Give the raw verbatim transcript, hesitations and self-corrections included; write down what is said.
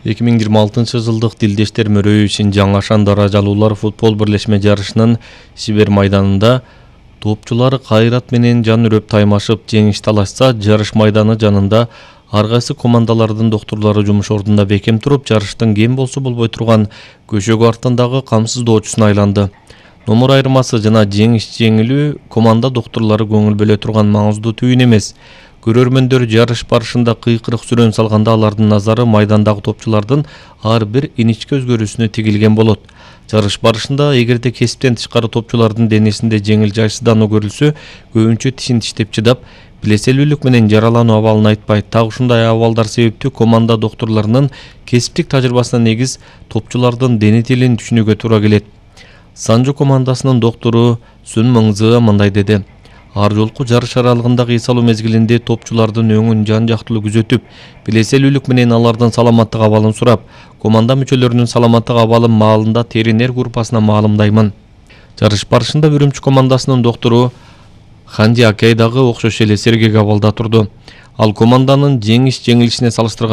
эки миң жыйырма алтынчы жылдык Дилдештер мөрөйү Шинжаң-Ашан даражалуулар футбол бирлешме жарышынын Сибир майданында топчулар кайрат менен жан үрөп таймашып жеңиш талашса, жарыш майданы жанында ар кайсы командалардын доктурлары жумуш ордунда бекем туруп, жарыштын кем болсо болбой турган көшөгө артындагы камсыздоочусуна айланды. Номер айырмасы жана жеңиш жеңилүү команда доктурлары көңүл бөлө турган маңыздуу түйүн эмес. Көрөрмөндөр жарыш барышында кыйкырык сүрөн салганда алардын назары майдандагы топчулардын ар бир иничке өзгөрүүсүнө тигилген болот. Жарыш барышында эгерде кесиптен тышкары топчулардын денесинде жеңил жайсыздануу көрүлсө, көбүнчө тишин тиштеп чыдап, билеселүүлүк менен жаралануу абалын айтпайт. Так ушундай абалдар себептүү команда доктурларынын кесиптик тажрыйбасына негиз топчулардын дене тилин түшүнүүгө туура келет. Санжу командасынын доктору Сүн Мыңзы мындай деди: ар жолку жарыш аралыгындагы эс алуу мезгилинде топчулардын өңүн жан жактылуу күзөтүп, билеселүүлүк менен алардын саламаттык абалын сурап, команда мүчөлөрүнүн саламаттык абалы маалында теринер группасына маалымдаймын. Жарыш барышында Үрүмчү командасынын доктору Ханди Акей дагы окшош эле сергек абалда турду. Ал команданын жеңиш жеңилишине салыштырганда